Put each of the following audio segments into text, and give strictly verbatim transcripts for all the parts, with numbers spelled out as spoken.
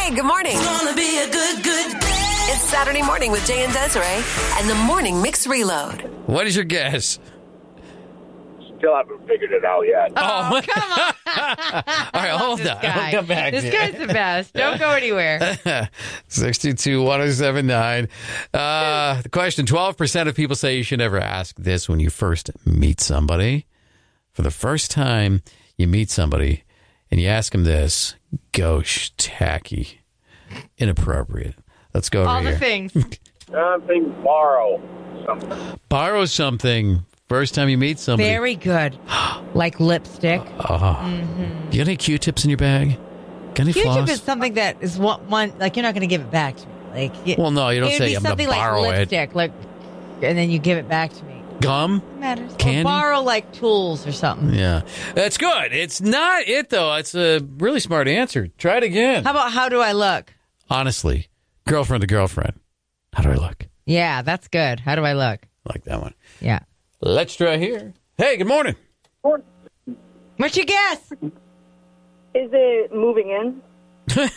Hey, good morning. It's gonna be a good, good day. It's Saturday morning with Jay and Desiree and the Morning Mix Reload. What is your guess? Still haven't figured it out yet. Oh, come on. All right, hold on. Guy. I'll come back. This guy's the best. Don't go anywhere. six two two, one oh seven nine. Uh, the question, twelve percent of people say you should never ask this when you first meet somebody. For the first time you meet somebody and you ask them this, gauche, tacky, inappropriate. Let's go over All here. the things. Something borrow something. Borrow something. First time you meet somebody. Very good. Like lipstick. Oh. Mm-hmm. You got any Q-tips in your bag? Got any Q-tip floss? is something that is one, one like you're not going to give it back to me. Like, you, Well, no, you don't it would say be I'm going to something borrow like it. lipstick, like, and then you give it back to me. Gum? It matters. Candy? Or borrow like tools or something. Yeah. That's good. It's not it, though. It's a really smart answer. Try it again. How about how do I look? Honestly, girlfriend to girlfriend. How do I look? Yeah, that's good. How do I look? Like that one. Yeah. Let's try here. Hey, good morning. What's your guess? Is it moving in?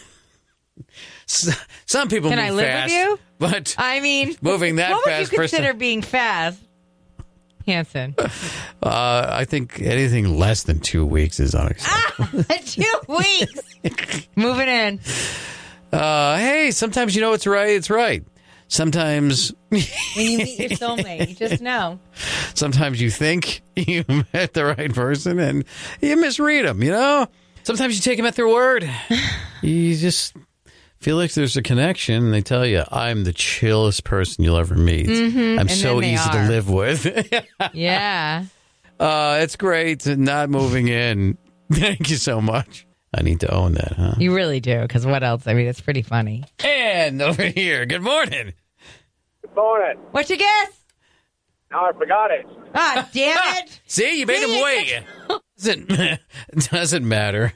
S- Some people Can move I live fast, with you? but I mean, moving that what would fast you for consider some- being fast, Hanson? uh, I think anything less than two weeks is unacceptable. Ah, two weeks. Moving in. Uh, hey, sometimes you know it's right. It's right. Sometimes, When you meet your soulmate, you just know. sometimes you think you met the right person and you misread them. You know, sometimes you take them at their word. You just feel like there's a connection, and they tell you, "I'm the chillest person you'll ever meet. Mm-hmm, I'm and so then they easy to are. live with." Yeah. uh, it's great not moving in. Thank you so much. I need to own that, huh? You really do, because what else? I mean, it's pretty funny. And over here, good morning. Good morning. What's your guess? Now I forgot it. Ah, damn it. See, you made him wait. Doesn't doesn't matter.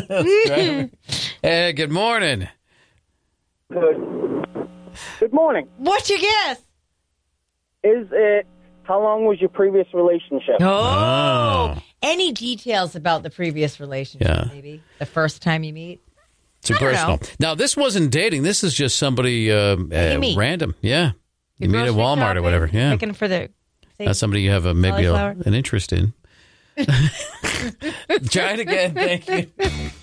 Hey, good morning. Good. Good morning. What's your guess? Is it, how long was your previous relationship? Oh. Oh. Any details about the previous relationship, Yeah. maybe? The first time you meet? Too I don't personal. know. Now, this wasn't dating. This is just somebody uh, uh, meet. random. Yeah. You You're meet at grocery Walmart shopping, or whatever. Yeah. Looking for the... That's somebody you have a, maybe a, Cauliflower. an interest in. Try it again. Thank you.